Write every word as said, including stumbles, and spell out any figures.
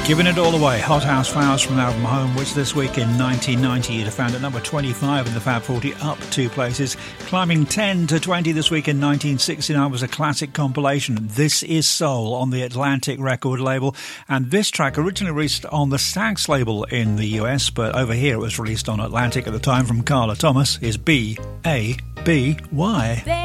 Giving it all away, Hot House Flowers from the album Home, which this week in nineteen ninety you'd have found at number twenty-five in the Fab forty, up two places. Climbing ten to twenty this week in nineteen sixty-nine was a classic compilation, This Is Soul, on the Atlantic record label. And this track originally released on the Stax label in the U S, but over here it was released on Atlantic at the time, from Carla Thomas, is B A B Y.